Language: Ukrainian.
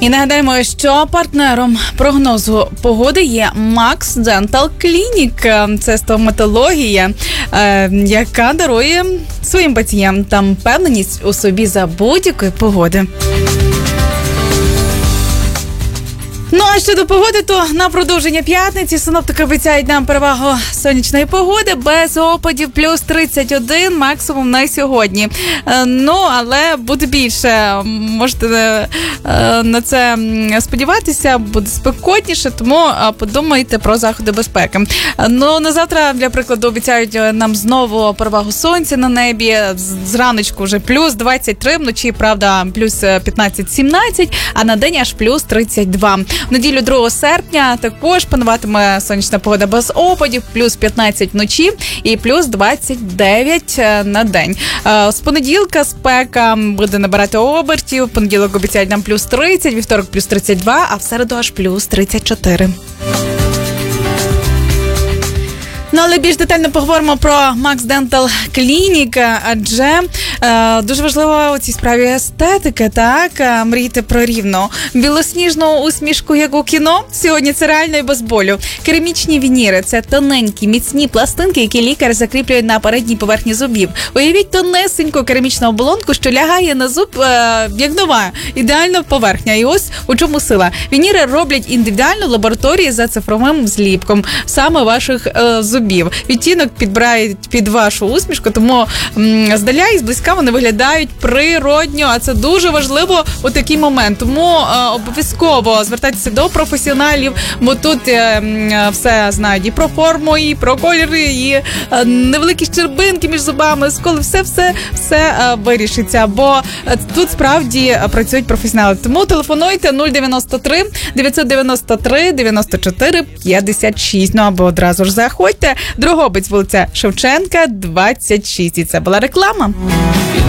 І нагадаємо, що партнером прогнозу погоди є Max Dental Clinic. Це стоматологія, яка дарує своїм пацієнтам впевненість у собі за будь-якої погоди. Ну, а щодо погоди, то на продовження п'ятниці синоптики обіцяють нам перевагу сонячної погоди, без опадів, плюс 31 максимум на сьогодні. Ну, але буде більше, можете на це сподіватися, буде спекотніше, тому подумайте про заходи безпеки. Ну, на завтра, для прикладу, обіцяють нам знову перевагу сонця на небі, зраночку вже плюс 23, вночі, правда, плюс 15-17, а на день аж плюс 32. В неділю 2 серпня також пануватиме сонячна погода без опадів, плюс 15 вночі і плюс 29 на день. З понеділка спека буде набирати обертів, в понеділок обіцяють нам плюс 30, вівторок плюс 32, а в середу аж плюс 34. Ну, але більш детально поговоримо про Max Dental Clinic, адже дуже важливо у цій справі естетика, так? Мрійте про рівну білосніжну усмішку, як у кіно. Сьогодні це реально і без болю. Керамічні вініри – це тоненькі, міцні пластинки, які лікар закріплює на передній поверхні зубів. Уявіть тонесеньку керамічну оболонку, що лягає на зуб, як нова, ідеальна поверхня. І ось у чому сила. Вініри роблять індивідуально в лабораторії за цифровим зліпком саме ваших зубів. Відтінок підбирають під вашу усмішку, тому здаля і зблизька вони виглядають природньо, а це дуже важливо у такий момент. Тому обов'язково звертайтеся до професіоналів, бо тут все знають і про форму, і про кольори, і невеликі щербинки між зубами, сколи все вирішиться, бо тут справді працюють професіонали. Тому телефонуйте 093 993 94 56, ну або одразу ж заходьте. Дрогобець, вулиця Шевченка, 26. І це була реклама.